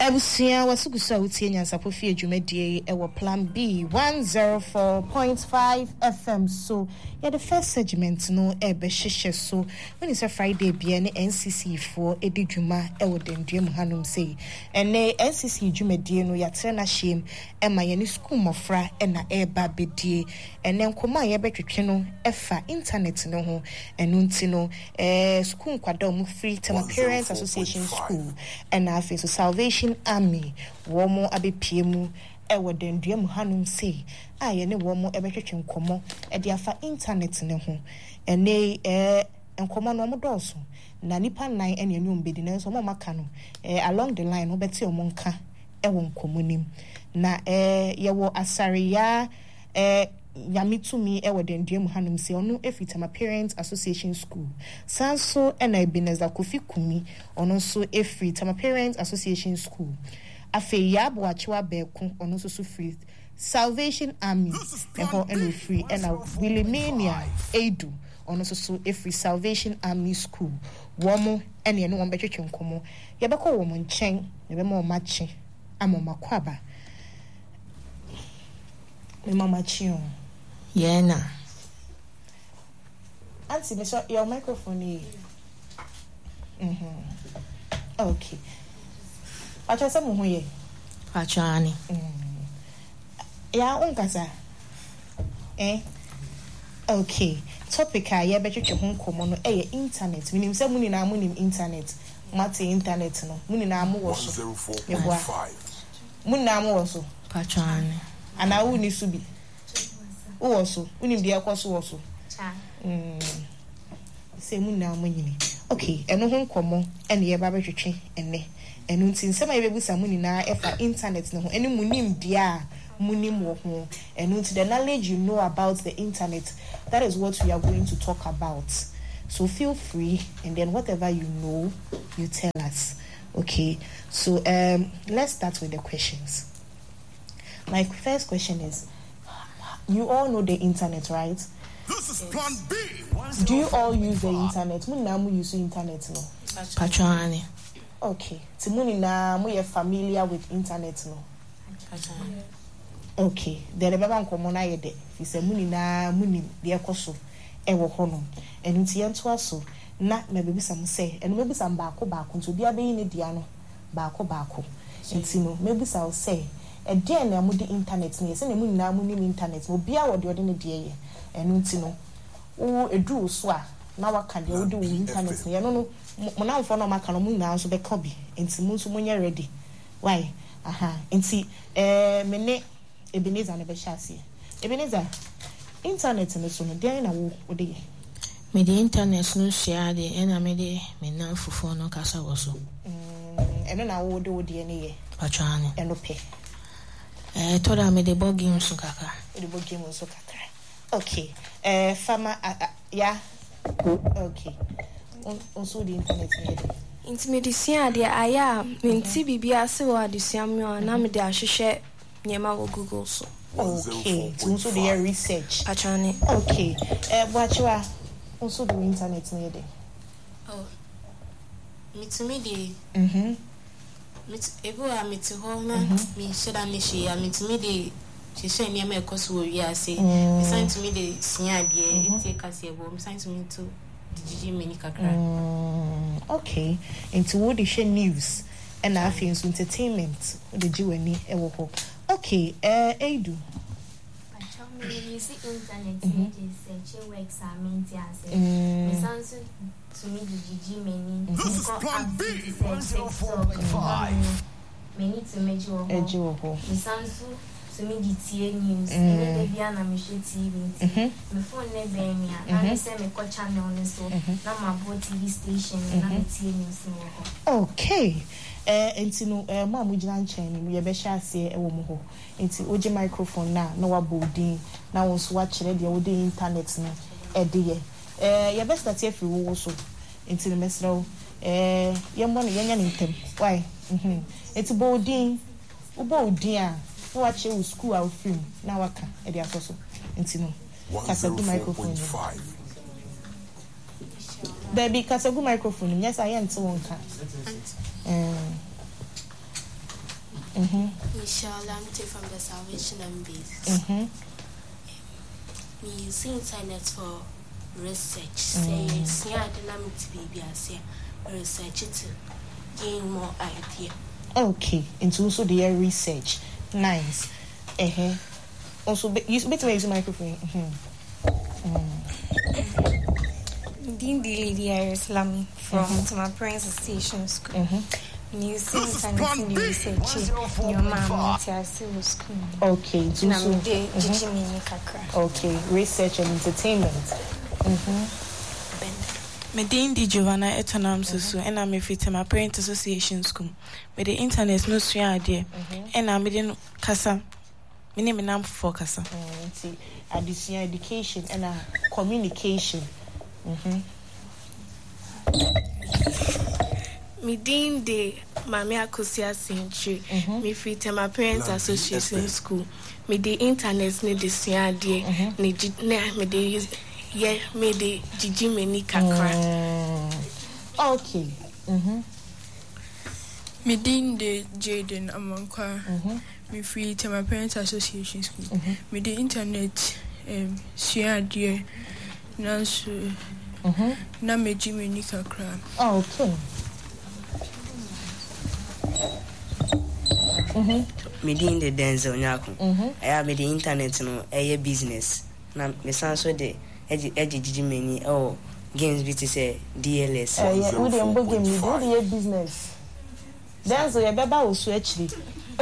Abusia wasugusa utie nyansapo fie dwumadie ewo plan B 104.5 FM. So yeah, the first segment no ebe hihye so when it's a Friday bia ne NCC for edi dwuma ewo dendwem hanom sei ene NCC dwumadie no ya tre na hiem ema ye ne school mofra na eba bedie ene nkoma ye betwetwe no efa internet no ho enu nti no school kwada mu free term parents association school and afi so Salvation Army womo abepiemu ewo dendwem hanum sei aye ne womo ebetwetwe nkomo e dia fa internet ne ho ene nkomo no mo doso na nipa nan ene enu mbedi na so mo maka no along the line wo beti omo nka ewo nkomo nim na yewo asariya yamitumi ewo dendwem hanum sei onu efitama parents association school sanso ena Ebenezer Kofi Kumi ono so efitama parents association school afe yabo achiwa beku ono so free Salvation Army eho eno free ena Willimania Edu ono so free Salvation Army school womo ene eno won betwetwe nkomo yebekọ wo mo nchen yebema o machi amoma kwaba mama chion Yena. Auntie, your microphone is. Okay. Acha samu huye. Achani. Ya unkasa. Okay. Topic a ye betwe ho nkomo no internet. Minim se muni na munim internet. Mate internet no. Muni na amu wo so. 104.5. Muni na amu wo so. Achani. Ana wu ni subi. Also, unim dia kwaso also. Say mu na manyini. Okay, eno ho nkomo ene ye ba betwetwe ene. Eno ntin sema ye bebusa mu ni na efa internet no ho. Ene munim dia munim wo ho. Eno ntin the knowledge you know about the internet, that is what we are going to talk about. So feel free and then whatever you know, you tell us. Okay. So let's start with the questions. My first question is, you all know the internet, right? This is plan B. Do you all use the internet? Munamu use the internet no? Pachani. Okay. Timuni na mu ye familiar with internet no? Pachani. Okay. The baba nkomo na ye de. Fi se muni na muni de ekoso e wo hono. Enu ti ento aso na me bebisa mu se. Enu mebisa baako nto bia be ni dia no. Baako. Enti no mebisa o se den na mudi internet ne se na mu na mu ni internet obi a wode ne de ye enu nti no wo edu so a na waka de wode wo internet ne no mo na mfo no maka no mu na so be copy enti mu nso munye ready why enti me ne Ebenezer ne be hyase Ebenezer internet ne so no den na wo de ye me the internet no share de ena me de me na fufo no kasa wo so eno na wo de ne ye Pachani eno pe toda me de bogim so kaka. Okay. Fama yeah. Okay. Also the internet need. Intimidation ade aya menti bibia se wa adesua me na me de ahwehwe nyema wo Google so. Okay. Also the research. Achane. Okay. Bwachiwa also the internet need. Oh. Me de ebo a meti ho na me sheda ne hye a meti me de hye ne ma ekoso wo wi ase me sign to me de sia de etie kase ebo me sign to me to digigi meni kakra okay into what the news and afi so entertainment the jiwani ewo ho okay Edu me use internet me search works amenti ase me sanso to me digigi meni This is plan B 104.5. Me need to meji wo ho me sanso to me gitie news me bia na me hwe TV me phone ne be me na me se me ko channel ne so na ma bo TV station na me tie news wo ho okay enti no ma mu gina nchen ni ye be hye ase ewo mo ho enti oje microphone na wa bodin na won so wa kire de wo de internet no de ye ye be start e free wo so enti no mesro ye mo no ye nya ntem why enti bodin a wa che school out film na waka e de akoso enti no kasagu microphone baby kasagu microphone yes I am to wonka Michelle Lamte from the Salvation and Base. We use internet for research. Say, dynamic baby, I say, research it to gain more idea. Okay, into also the research. Nice. Also, you better use the microphone. Dean Lady Iris Lamy from my parents' station school. You see, I'm research your mom school. Okay, okay, research and entertainment. Me di Giovanna Etonam so and I'm fit my parent association school. Me the internet no sua ade. And I'm in kasa. Me name nam for kasa. See, additional education and communication. Me din de Mami Akosia Century. Me fit my parents association school. Me the internet ne de sua ade. Me de yeah, me de Gigi Meni Kakra. Okay. Me din de Jaden Amankwa. Me free to my parents' association school. Me the internet share dear Nansu. Na me Jimmy Nika Kakra. Okay. Me din de Denzel Nyako. I have the internet no a business. Na me sanso de Gigi many games bit say DLS. We dey mbo game we do the business. Then so your baba will switch it.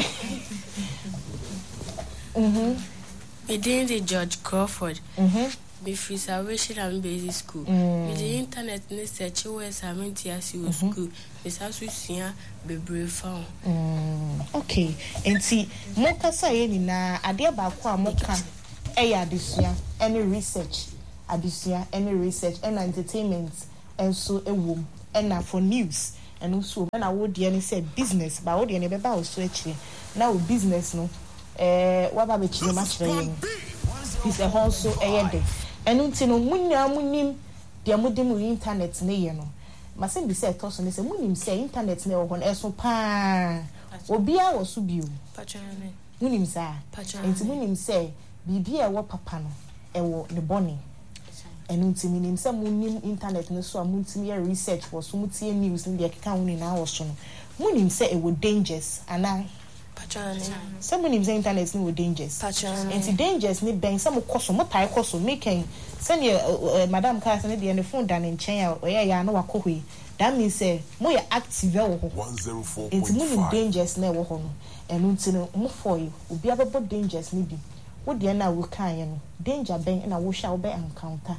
Me din de George Crawford. Me free Salvation and Basic School. Me the internet ne search where Samenti Asi school. Me sanso sia bebre found. Okay. And see mokasa ye ni na ade ba ko amoka adesua any research. Adisia, any research and entertainment, and so a womb, and for news, and also when I would say business, but what the neighbor also actually now business no, what about the match is a also a day, and until no munim, the modem internet near no. Must be said, Tosson is a munim say internet near one as so pa or be our subu. Munim say, and to munim say, be a what papano, the bonnie. And until me some munim internet no so multi research for so multi news in the account in our son. Munim say it would dangerous and I some munim say internet no dangerous. And the dangerous need bang some cost some tie cost making send your Madam Carson at the end of phone down in China or ya no wakohi. That means say more active 104. It's munim dangerous never home. And until more for you will be about dangerous maybe. What the na will can danger bang and I will shall be encounter.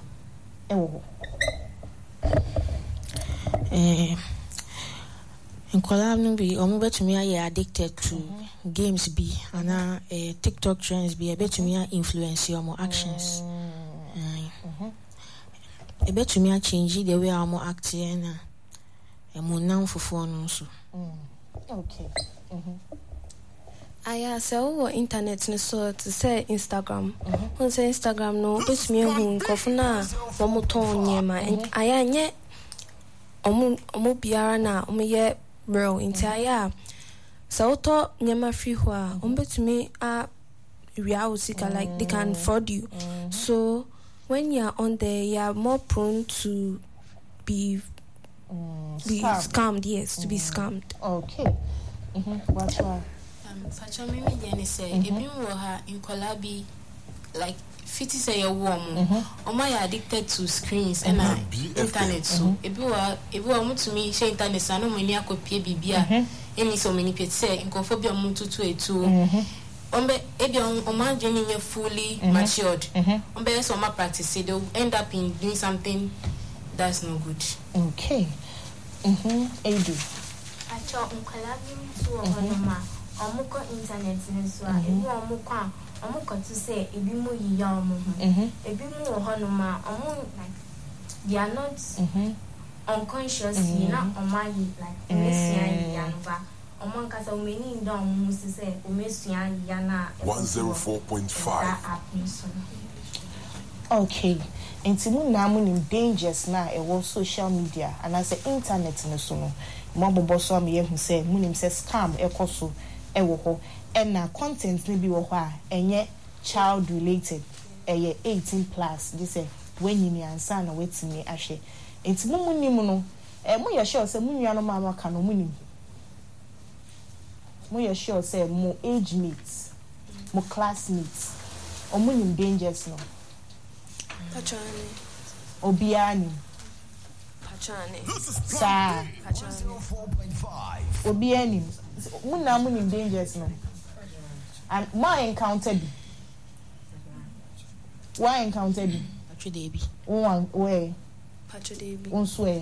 In Kolam be or move to me are addicted to games be and TikTok trends be a bit to me influence your more actions. A bit to me change the way I'm more acting and more now for phone also. Okay. Aya so internet no so to say Instagram. On say Instagram no bet me hu nkofuna mo ton nyema. Aya nye omo biara na omo ye bro entire. So to nyema free ho a omo bet me a real like they can fraud you. So when you're on there you are more prone to be scammed, yes, to be scammed. Okay. What's why? Facha me dey say ebi wo ha in Kolabi like 50 say your warm my addicted to screens and internet so ebi wo mo to me share internet so no money akopie bibia any so many people say in confobia mo tutu etu ombe ebi on journey fully matured ombe so ma practice they will end up in doing something that's no good. Okay. Edu acho Kolabi so onoma omuko internet nso a ebi omuko a omuko to say ebi mu yiya omu ebi mu honoma omu like they are not unconscious na omayi like omesia yiya nova omu nkasa omeni ndo omu say omesia yiya na 104.5 okay entimu na mu nim dangers na e social media and as the internet no so no mo bobo so am ye hu say mu nim say scam e koso ewo ho na content ni bi wo ho a enye child related 18 plus they say when you ansa na wetimi ahwe enti munim no mo ye sure say munua no mama ka no munim mo ye sure say mo age mates mo classmates o munim dangers no pachane obiani pachane sa 104.5 obiani munim dangers no and my encounter bi why encounter bi patche debi one where patche debi on swear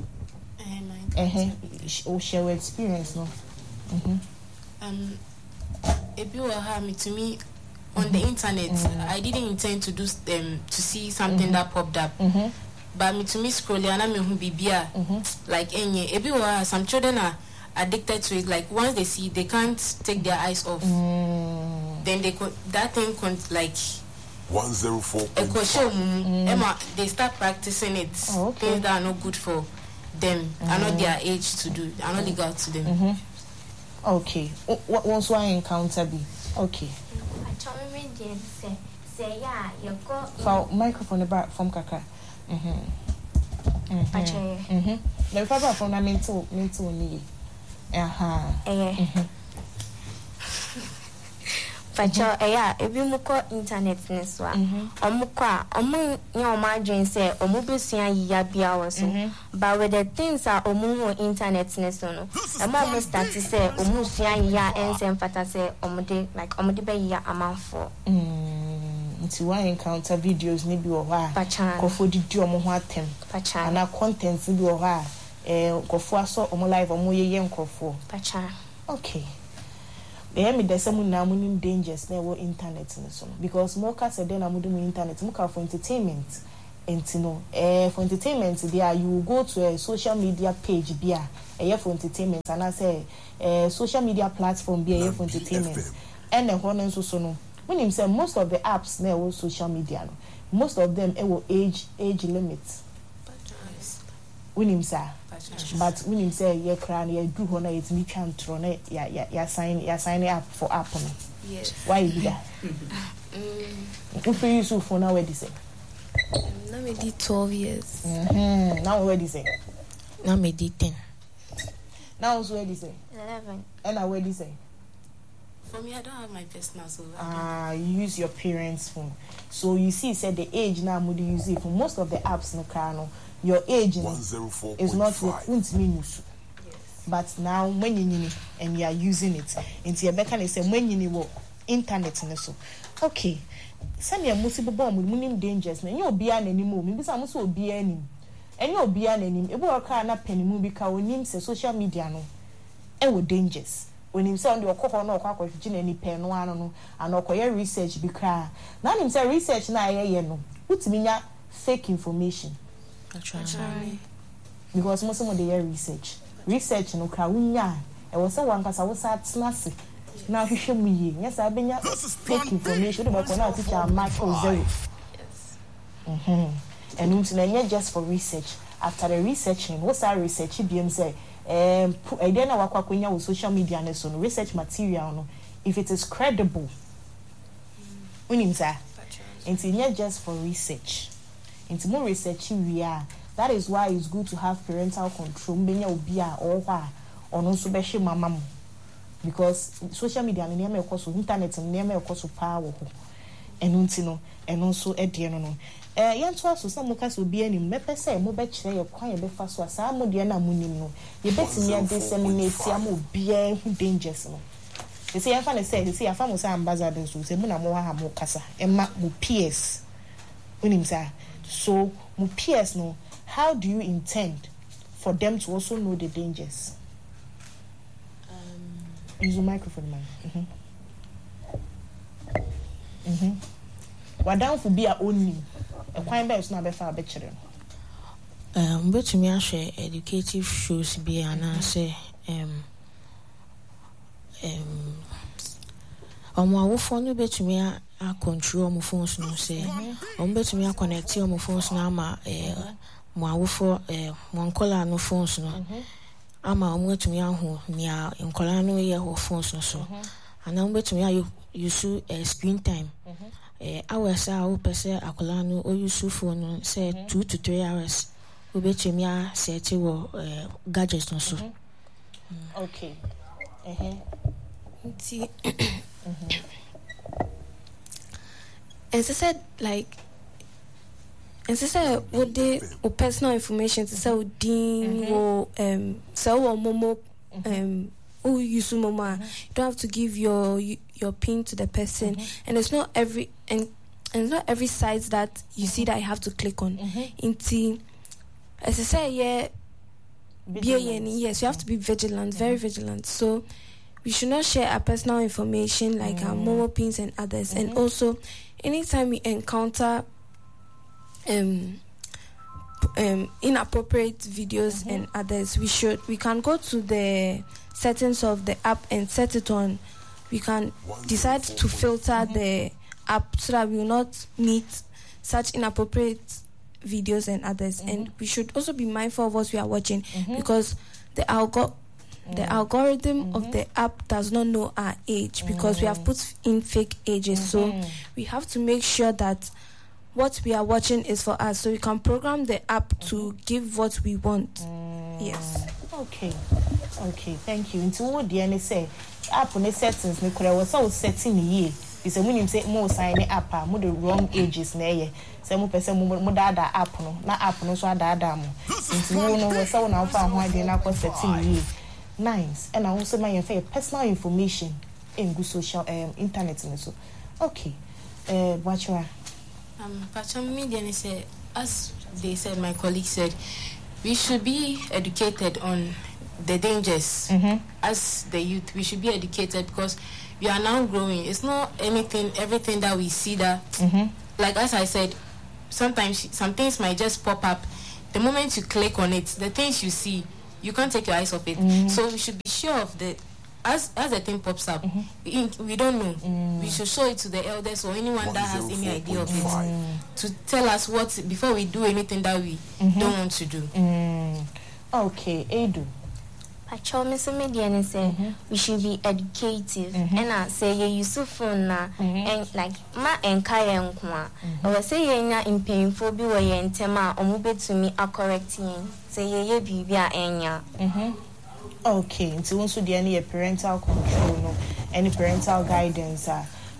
o share experience no if you have me to me on the internet I didn't intend to do to see something that popped up but me to me scrolling and me who bibia like any if you have some children are addicted to it, like once they see they can't take their eyes off then they that thing like 104.5 they start practicing it things that are not good for them are not their age to do are not legal to them okay what once I encounter be okay for microphone about from kaka the papa from na mental ni Pacho ebi mu ko internet ne so a omukọ a omu nya omadwen say omu besua yiya bia wo so but with the things are omu on internet ne so no omu start say omu sua yiya ensem fata say omude like omude be yiya amanfo nti wa encounter videos ni bi wo ha kofo didi omu ho atem ana content bi wo ha kofo aso omu live omu yeye nkofo okay me there's some na munim dangers na wo internet so because more ka say na mudu internet muka for entertainment entino for entertainment there you go to a social media page bia for entertainment and I say social media platform bia for entertainment and ho no so no when him say most of the apps na wo social media no most of them age limit when him say but when him say ye cran ye do ho na yet me twan tro na ya sign up for app no yes why you do that for you so for now where they say now me did 12 years now where they say now me did 10 now where they say 11 and now where they say for me I don't have my personal so you use your parents' phone so you see said the age now would use it for most of the apps no car no your age is not what means but now when you and you are using it into your mechanism when you need internet and so okay send me a musible bomb with munim dangers na you be an anymore maybe some so be any and you be an enemy e work na penny movie ka onim say social media no e wo dangers when him say on the okoko na okwa kwagye ni pen no ano no and okoye research bi kra na him say research na ye no utimi nya fake information actually because most of the research no kra wunya e wo say wan kasa wo sa tnase na hwehwe mu yi yes I benya fake information the back na teacher mark 0 and umtina just for research after the researching what's our research bm say then na wakwakwenya with social media na so no research material no if it is credible unim say it's just for research into more research we are that is why it's good to have parental control mbenya obi a or hwa ono so be hwe mama mo because social media na me ekoso internet na me ekoso power ho enunti no eno so edie no yento aso sa muka so bi anim mepese mo be kire ye kwan ye be fa so asa mo de na munim no ye betimi ya disseminate am obi hu dangers no they say afa na say afa mo say ambassador so say mo na mo ha mo kasa e ma mo peers unim sa so mo peers no how do you intend for them to also know the dangers? Use the microphone, man. What down for be only a quite best not before a children. But me I share educative shows be and say my phone bet me I control my phones no say bet me I connect my phones now my for one color no phones no ama omo tumi ahu nia nkola no ye ho phones no so ana omo tumi use screen time hours a wo pese akola no o use phone no say 2 to 3 hours we betumi a set wo gadgets no so okay as I said, like, as I said, what the personal information to say din or so or momo who use mama, you don't have to give your pin to the person, and it's not every and it's not every site that you see that you have to click on. Into as I say, yes, you have to be vigilant, very vigilant. So we should not share our personal information like our momo pins and others, and also anytime we encounter inappropriate videos and others, we can go to the settings of the app and set it on. We can decide to filter the app so that we will not meet such inappropriate videos and others. And we should also be mindful of what we are watching, because the algorithm of the app does not know our age, because we have put in fake ages. So we have to make sure that what we are watching is for us, so we can program the app to give what we want. Yes. Okay, thank you. Into what the say app on the settings ne kura was so setting ye is a winning say more sign app mo the wrong ages na ye say mo person mo dada app no na app no so dada mo into no was so na fa ho ade na ko setting ye nice. And I also my personal information in good social internet and so okay watch your but media say, as they said, my colleague said, we should be educated on the dangers. As the youth, we should be educated, because we are now growing. It's not everything that we see that, like as I said, sometimes some things might just pop up. The moment you click on it, the things you see, you can't take your eyes off it. So we should be sure of the, as the thing pops up, we don't know. We should show it to the elders or anyone that has any idea of it to tell us what before we do anything that we don't want to do. Okay, Edu. Actually, Mr. Media say we should be educative, and I say you use phone na and like ma enkaya nkwa. I say you na in painful be we entema omube to me a correcting. Say ye bibia enya. Okay, until once the any parental control no, any parental guidance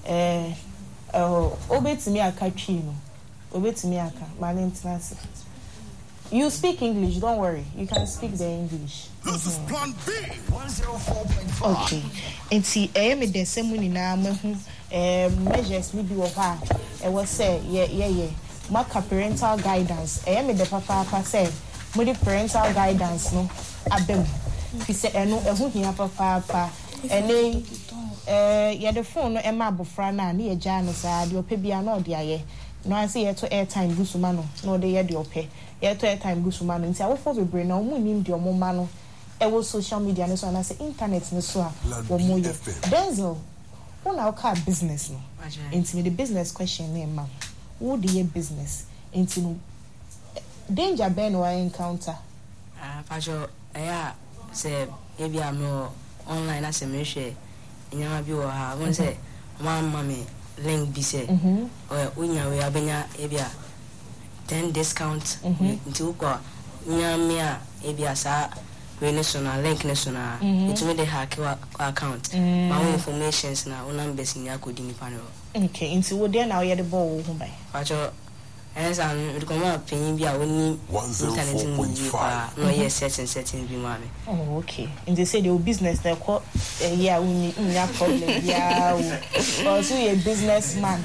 obey to me a catchy no, obey to me a my name is. You speak English, don't worry. You can speak the English. This is Plan B 104.5. Okay. And see, I am the same money now. Measures maybe of her. I was say, yeah. Mark parental guidance. I am the papa say, the parental guidance no. Abem. He said, I know who he have papa. And then, the phone no Emma Bufrana near Janus. Your baby are not there. No, I see to airtime Gusumano. No, they had your pay. To airtime Gusumano. And say, I will for the brain. No, we need your momano. I was social media and so on. I say, internet no so. Denzel, who now car business no? Into the business question name, ma'am. Who do your business? Into danger ben or encounter? Pacho, say, maybe I'm no online as a mission. In your view, I won't say, Mammy. Link be say or unya we abenya ebia 10 discount into ko unya mea ebia sa we national link national it me the hack account my informations na una mbesi nya kodi ni panel. Okay, into wo there now you the ball ho bai pacho as an come up pin bia woni internet ni pa no yes certain bi ma me. Oh, okay. And they say your business they call yeah we have problem yeah because we a businessman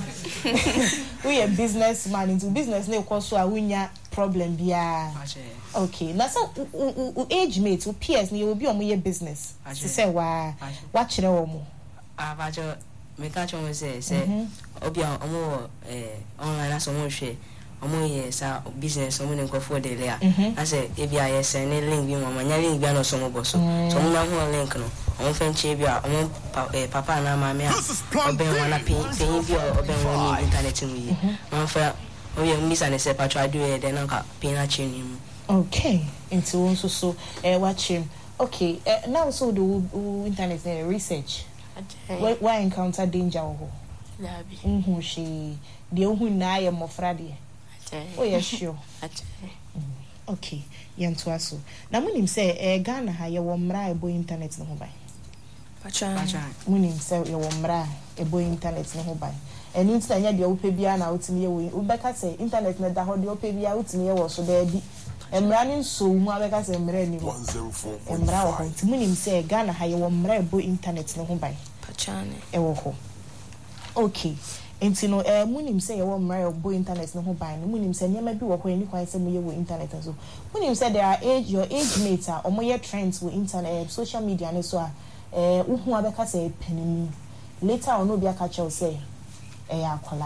into business na call so we problem bia. Okay, na so age mate or peers ni will be on your business to say wa kire wo mo pacho me ka chon say obi omo online as omo hwe omo yes business omo nko for the layer I say ebia yes any link bi mama nya link bi no so mo boso so mo na ho link no omo fenche bia omo papa na mama a obe wana pin bi obe woni internet ni mo fa oye misa ne se patro adu e de na ka pin a chini. Okay, into also so watch him. Okay, now so the internet research. Why encounter danger? She the who na ya mofrade. Oh yes, sure. Okay, yantuaso. Na munim say Ghana ha ye wo mra ebo internet no ho bai. Pacha. Munim say ye wo mra ebo internet no ho bai. Enu nti anya de wo pe bia na wotimi ye wo. Ubeka say internet na da ho de wo pe bia wotimi ye wo so da bi. Emra ni so hu abeka say emra ni mo. Emra wo ho. Nti munim say Ghana ha ye wo mra ebo internet no ho bai. Pacha ne. E wo ho. Okay. Enti no munim say ye wo mra ebo internet no ho bai. Munim say nyama bi wo ho ani kwan say mo ye wo internet so. Munim say there are your age mates are omo ye trends with internet social media ne so a uhu abeka say penini. Later on obi aka tell say akola.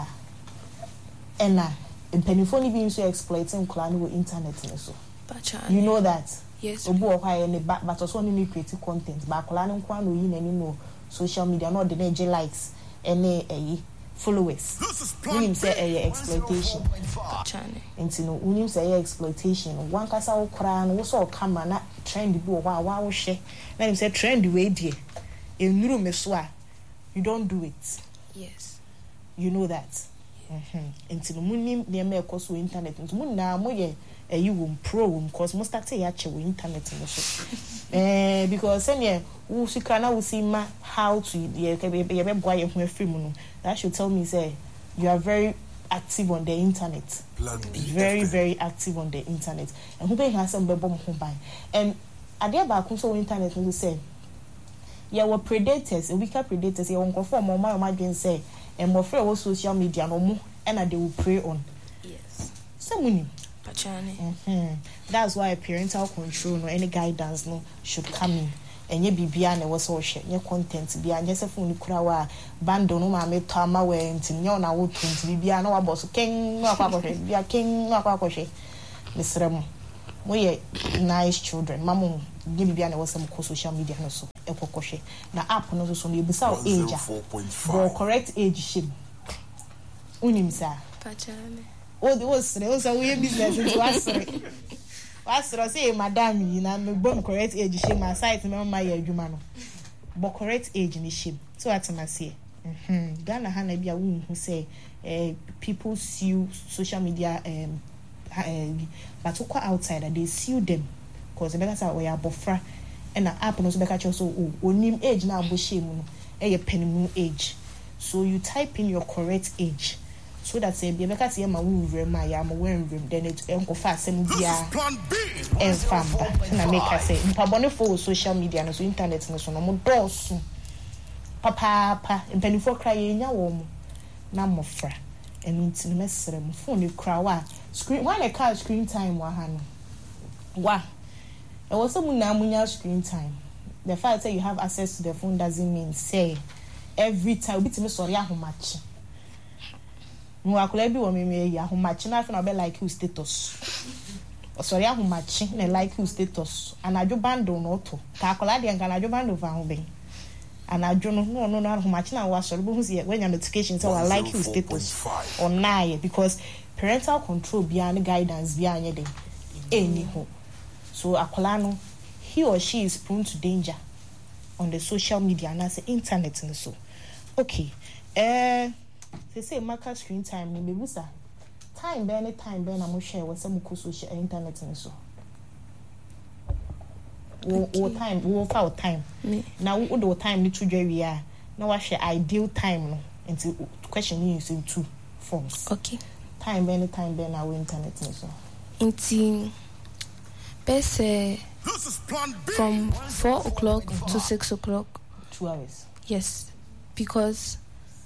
Ena penifo ni bi nso exploiting kola no with internet ne so. You know that? Yes. Obu o hwa ne but also ni create content ba kola no kwa no yi nani no social media no de na likes ene followers. Unim say exploitation. Enti no unim say exploitation. One kasa wo kra no wo so camera na trend bi wo wa wo hwe. Na him say trend we die. Enuru me so a you don't do it. Yes. You know that. Enti no munim ne me ekoso internet. Enti mun na mo ye wo pro because mo start ya che wo internet no so. Because any who sika na wo see ma how to ye be boy ye hu afri mu no. That should tell me say you are very active on the internet. Very, very active on the internet. And who be has some bebo mo ban. And ade ba kun so internet no say yeah were predators, weaker predators, you won't conform more my dwen say and more free social media no mo and they will prey on. Yes. Someone That's why parental control no any guidance no should come in. And ye bibia na wo so hye ye content bia nye se phone kura wa bando no ma me to ama we ntim nye na wo tunti bibia na wa boss ken no akwa kwhwe bia ken no akwa kwhwe misrem mo ye nice children mamu nye bibia na wo se mo social media no so ekokwhwe na app no so no ebisa o age go correct age shim unim sa pachane o de wo sre o so we business into asre Wasro say madam yi na me bom correct age shame my site me ma ya adwuma no but correct age ni shame so atemase Ghana ha na bia wo hu say people sue social media but to go outside and they sue them because they say we are bofra and na app no so be catch so onim age na abo shame no ye penimu age so you type in your correct age so that say because say ma wo wure ma ya ma wen wure then it enko fa asem bia en famba na make I say mpa bone for social media no so internet no so no mo dosu papa mpanifo kra ye nya wo mo na mofra enu ntini mesere mo phone kra wa screen when I call screen time wa ha no wa e was some na munya screen time the fact that you have access to the phone doesn't mean say every time bitimi sorry ahomachi no akula bi wo me ya ahomachi na fe na be like you status sorry ahomachi na like you status anajo bando no to ka akula de nka anajo bando fa ho ben anajo no ahomachi na wa sorry bo hu see when your notification say I like you status on na because parental control bia and guidance bia anye den anyhow so akula no he or she is prone to danger on the social media and as the internet and so okay they say marker screen time ni mebusa time be any time be na mo share we say mo ko social internet and so wo time wo fa time na wo do time ni tudwa wi a na wa share ideal time no into question is in two forms okay time be any time be na wo internet and so into best from 4 o'clock to 6 o'clock 2 hours yes because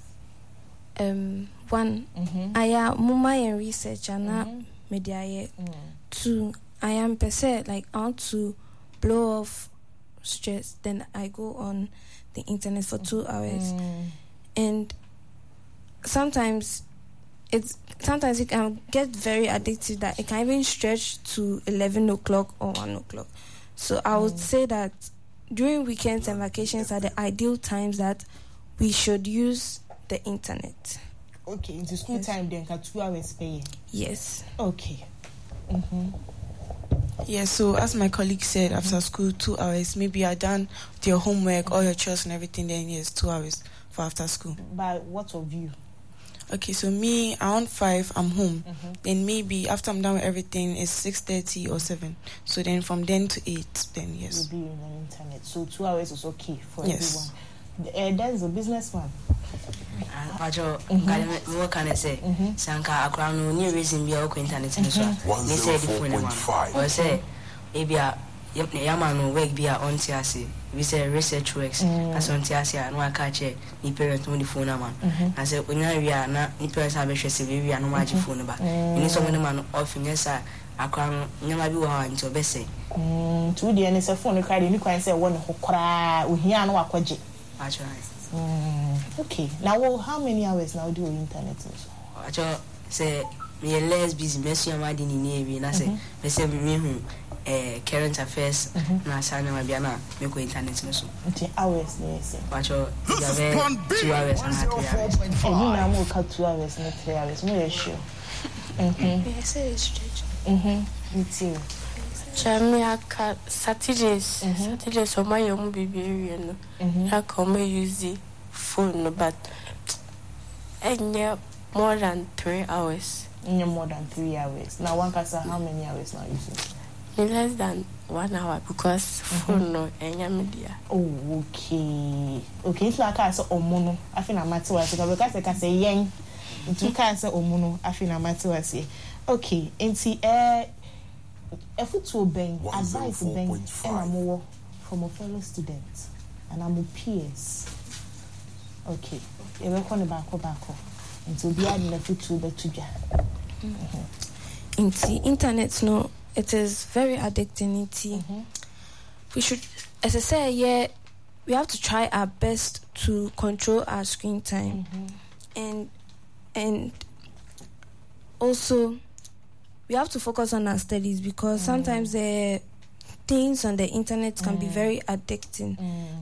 one I am mama in research and media two I am per se like I want to blow off stress then I go on the internet for 2 hours and sometimes it can get very addictive that it can even stretch to 11 o'clock or 1 o'clock. So I would say that during weekends and vacations are the ideal times that we should use the internet. Okay, into school time then 2 hours pay. Yes. Okay. Yeah, so as my colleague said, after school, 2 hours. Maybe you're done with your homework, all your chores and everything, then yes, 2 hours for after school. But what of you? Okay, so me, around 5, I'm home. Then maybe after I'm done with everything, it's 6:30 or 7. So then from then to 8, then yes. You'll be on the internet. So 2 hours is okay for yes. everyone. There's a businessman. What can I say? Sanka Akrano, new reason be our internet in this one. They say different one. Or say, maybe a Yaman work be on TRC. We say research works as on TRC and one catch it, the parent on the phone. I said, when we are not, the parents have a severe and no magic phone about. And so many man often, yes, I can't never be one to be say. To the NSF phone, cried, you can say one who cry, we hear no aquaji. Okay. Now, how many hours now do you internet? I say, me less busy, messy, I'm adding in Navy, and I say, me current affairs, and I sign my Biana, make internet. Hours, yes. Watch your 2 hours and 3 hours. And you now will cut 2 hours, not 3 hours. No, sure. Me too. Jamaica Saturdays on my own baby, I come use the phone, but more than 3 hours. More than 3 hours. Now, one can say how many hours now using? Less than 1 hour because phone no media. Oh, okay. Okay, it's like I saw Omono. I think I'm matter was because I can say yang. You can't say Omono. I think I'm matter was okay. And see, a football bank, advice bank, and I'm more from a fellow student, and I'm a peers. Okay, you're welcome back. And to be adding a football back to Jan. In the internet, no, it is very addicting. We should, as I say, we have to try our best to control our screen time, and also. We have to focus on our studies because sometimes the things on the internet can be very addicting.